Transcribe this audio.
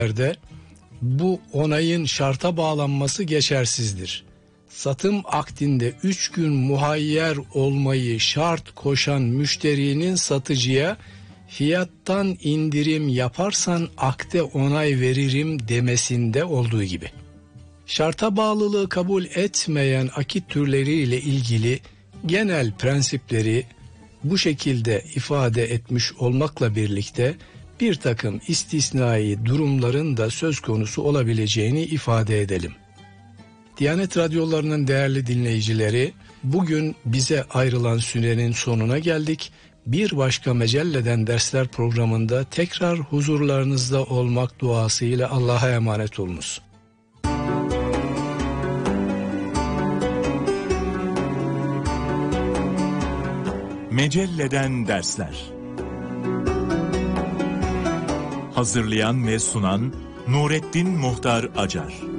bu onayın şarta bağlanması geçersizdir. Satım akdinde 3 gün muhayyer olmayı şart koşan müşterinin satıcıya fiyattan indirim yaparsan akde onay veririm demesinde olduğu gibi. Şarta bağlılığı kabul etmeyen akit türleriyle ilgili genel prensipleri bu şekilde ifade etmiş olmakla birlikte bir takım istisnai durumların da söz konusu olabileceğini ifade edelim. Diyanet Radyoları'nın değerli dinleyicileri, bugün bize ayrılan sürenin sonuna geldik. Bir başka Mecelle'den Dersler programında tekrar huzurlarınızda olmak duasıyla Allah'a emanet olunuz. Mecelle'den Dersler. Hazırlayan ve sunan Nurettin Muhtar Acar.